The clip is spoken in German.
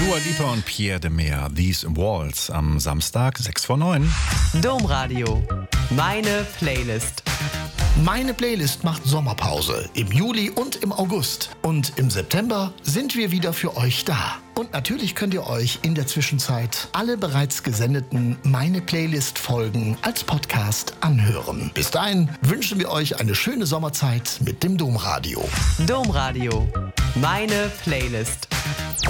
Dua Lipa und Pierre de Meer, These Walls, am Samstag 6 vor 9. Domradio, meine Playlist. Meine Playlist macht Sommerpause im Juli und im August. Und im September sind wir wieder für euch da. Und natürlich könnt ihr euch in der Zwischenzeit alle bereits gesendeten Meine Playlist-Folgen als Podcast anhören. Bis dahin wünschen wir euch eine schöne Sommerzeit mit dem Domradio. Domradio, meine Playlist.